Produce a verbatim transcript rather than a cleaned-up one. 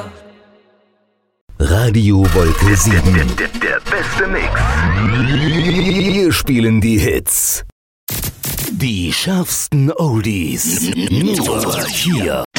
Radio Wolke sieben. Der, der, der beste Mix. Wir spielen die Hits. Die schärfsten Oldies. Nur hier.